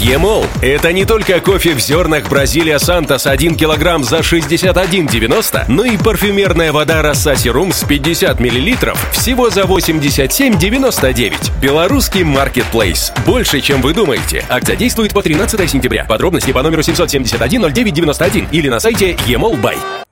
Емол – это не только кофе в зернах Бразилия Сантос 1 килограмм за 61,90, но и парфюмерная вода Rossa Serum с 50 мл всего за 87,99. Белорусский маркетплейс. Больше, чем вы думаете. Акция действует по 13 сентября. Подробности по номеру 771 09 91 или на сайте Емол Бай.